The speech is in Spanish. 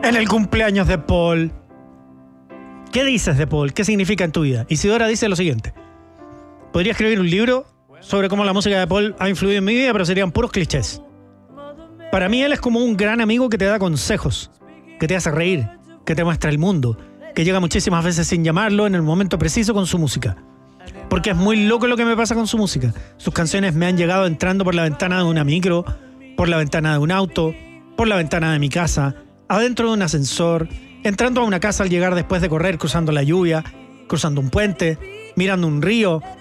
en el cumpleaños de Paul. ¿Qué dices de Paul? ¿Qué significa en tu vida? Isidora dice lo siguiente. Podría escribir un libro sobre cómo la música de Paul ha influido en mi vida, pero serían puros clichés. Para mí él es como un gran amigo que te da consejos, que te hace reír, que te muestra el mundo, que llega muchísimas veces sin llamarlo en el momento preciso con su música. Porque es muy loco lo que me pasa con su música. Sus canciones me han llegado entrando por la ventana de una micro, por la ventana de un auto, por la ventana de mi casa, adentro de un ascensor, entrando a una casa al llegar después de correr, cruzando la lluvia, cruzando un puente, mirando un río,